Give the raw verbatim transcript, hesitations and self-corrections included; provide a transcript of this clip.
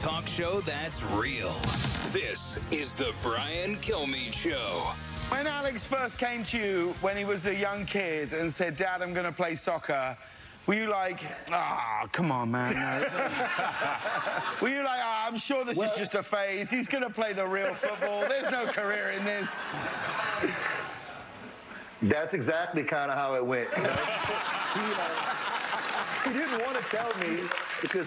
talk show that's real. This is the Brian Kilmeade Show. When Alex first came to you when he was a young kid and said, Dad, I'm going to play soccer, were you like, ah, oh, come on, man. No. Were you like, oh, I'm sure this well, is just a phase. He's going to play the real football. There's no career in this. That's exactly kind of how it went. You know? he, uh, he didn't want to tell me because